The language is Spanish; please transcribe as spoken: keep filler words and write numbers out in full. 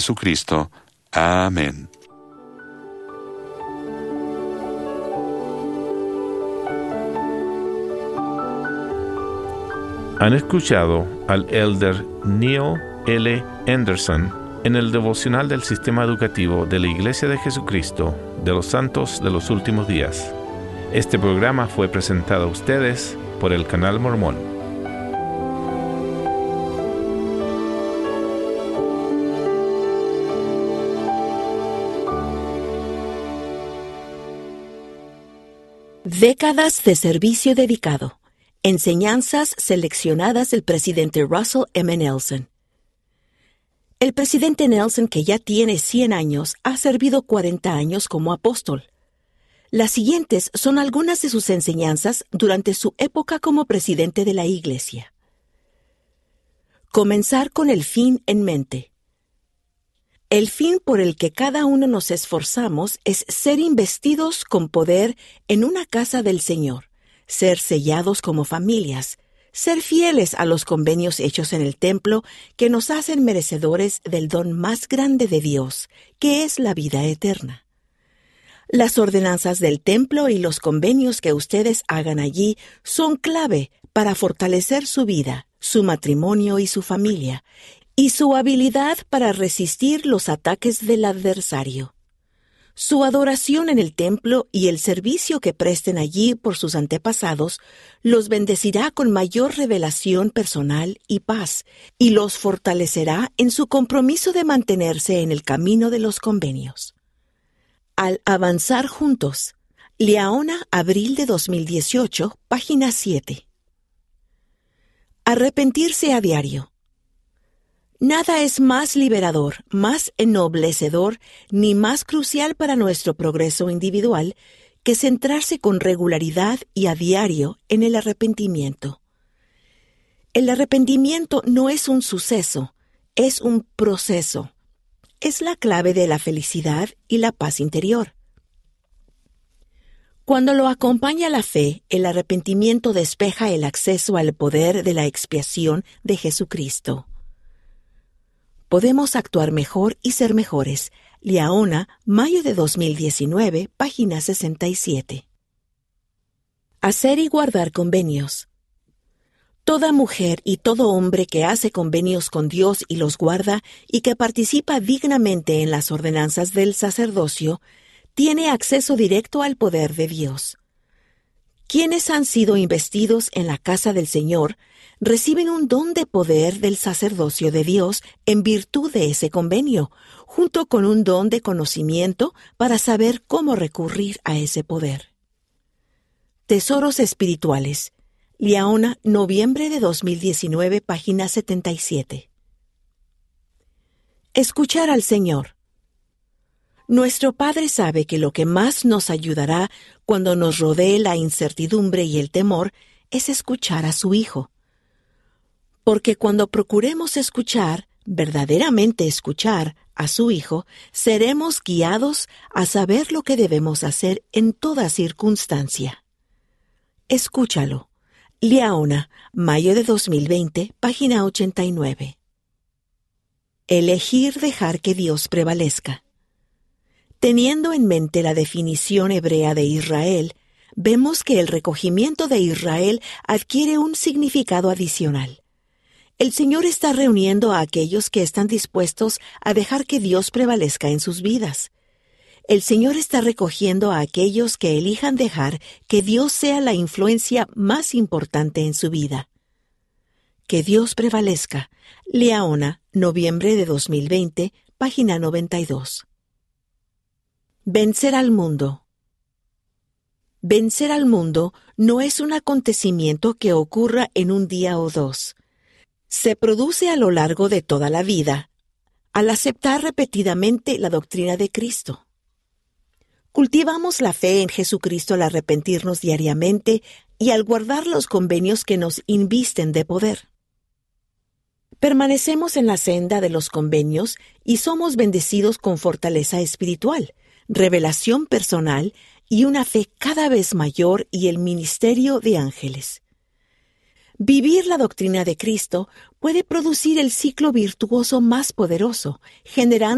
Jesucristo. Amén. Han escuchado al elder Neil L. Anderson en el devocional del Sistema Educativo de la Iglesia de Jesucristo de los Santos de los Últimos Días. Este programa fue presentado a ustedes por el Canal Mormón. Décadas de servicio dedicado. Enseñanzas seleccionadas del presidente Russell M. Nelson. El presidente Nelson, que ya tiene cien años, ha servido cuarenta años como apóstol. Las siguientes son algunas de sus enseñanzas durante su época como presidente de la Iglesia. Comenzar con el fin en mente. El fin por el que cada uno nos esforzamos es ser investidos con poder en una casa del Señor, ser sellados como familias, ser fieles a los convenios hechos en el templo que nos hacen merecedores del don más grande de Dios, que es la vida eterna. Las ordenanzas del templo y los convenios que ustedes hagan allí son clave para fortalecer su vida, su matrimonio y su familia, y su habilidad para resistir los ataques del adversario. Su adoración en el templo y el servicio que presten allí por sus antepasados los bendecirá con mayor revelación personal y paz, y los fortalecerá en su compromiso de mantenerse en el camino de los convenios. Al avanzar juntos. Liaona, abril de dos mil dieciocho, página siete. Arrepentirse a diario. Nada es más liberador, más ennoblecedor, ni más crucial para nuestro progreso individual que centrarse con regularidad y a diario en el arrepentimiento. El arrepentimiento no es un suceso, es un proceso. Es la clave de la felicidad y la paz interior. Cuando lo acompaña la fe, el arrepentimiento despeja el acceso al poder de la expiación de Jesucristo. Podemos actuar mejor y ser mejores. Liaona, mayo de dos mil diecinueve, página sesenta y siete. Hacer y guardar convenios. Toda mujer y todo hombre que hace convenios con Dios y los guarda y que participa dignamente en las ordenanzas del sacerdocio, tiene acceso directo al poder de Dios. Quienes han sido investidos en la casa del Señor reciben un don de poder del sacerdocio de Dios en virtud de ese convenio, junto con un don de conocimiento para saber cómo recurrir a ese poder. Tesoros espirituales. Liaona, noviembre de dos mil diecinueve, página setenta y siete. Escuchar al Señor. Nuestro Padre sabe que lo que más nos ayudará cuando nos rodee la incertidumbre y el temor es escuchar a su Hijo. Porque cuando procuremos escuchar, verdaderamente escuchar, a su Hijo, seremos guiados a saber lo que debemos hacer en toda circunstancia. Escúchalo. Liaona, mayo de dos mil veinte, página ochenta y nueve. Elegir dejar que Dios prevalezca. Teniendo en mente la definición hebrea de Israel, vemos que el recogimiento de Israel adquiere un significado adicional. El Señor está reuniendo a aquellos que están dispuestos a dejar que Dios prevalezca en sus vidas. El Señor está recogiendo a aquellos que elijan dejar que Dios sea la influencia más importante en su vida. Que Dios prevalezca. Liaona, noviembre de dos mil veinte, página noventa y dos. Vencer al mundo. Vencer al mundo no es un acontecimiento que ocurra en un día o dos. Se produce a lo largo de toda la vida, al aceptar repetidamente la doctrina de Cristo. Cultivamos la fe en Jesucristo al arrepentirnos diariamente y al guardar los convenios que nos invisten de poder. Permanecemos en la senda de los convenios y somos bendecidos con fortaleza espiritual, revelación personal y una fe cada vez mayor y el ministerio de ángeles. Vivir la doctrina de Cristo puede producir el ciclo virtuoso más poderoso, generando